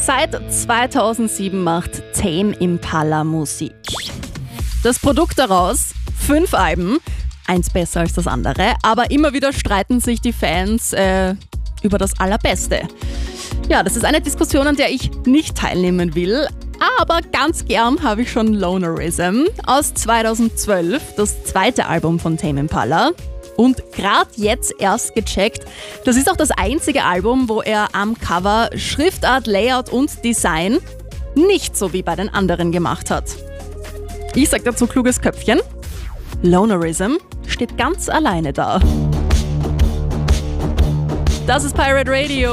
Seit 2007 macht Tame Impala Musik. Das Produkt daraus, 5 Alben, eins besser als das andere, aber immer wieder streiten sich die Fans über das Allerbeste. Ja, das ist eine Diskussion, an der ich nicht teilnehmen will, aber ganz gern habe ich schon Lonerism aus 2012, das zweite Album von Tame Impala. Und gerade jetzt erst gecheckt, das ist auch das einzige Album, wo er am Cover Schriftart, Layout und Design nicht so wie bei den anderen gemacht hat. Ich sag dazu kluges Köpfchen. Lonerism steht ganz alleine da. Das ist Pirate Radio.